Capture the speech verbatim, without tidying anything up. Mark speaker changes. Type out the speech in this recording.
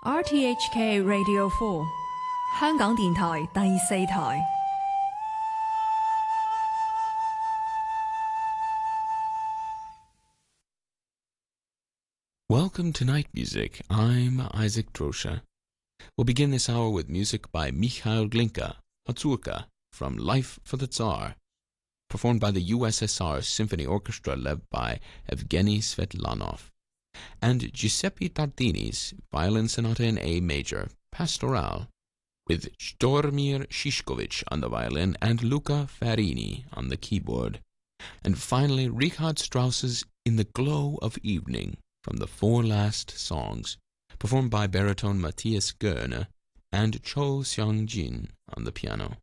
Speaker 1: R T H K Radio four 香港電台第四台。
Speaker 2: Welcome to Night Music. I'm Isaac Drosha. We'll begin this hour with music by Mikhail Glinka, Mazurka, from Life for the Tsar, performed by the U S S R Symphony Orchestra led by Evgeny Svetlanov, and Giuseppe Tartini's Violin Sonata in A Major, Pastoral, with Stormir Shishkovich on the violin and Luca Farini on the keyboard. And finally, Richard Strauss's In the Glow of Evening, from the Four Last Songs, performed by baritone Matthias Goerne and Cho Seong-jin on the piano.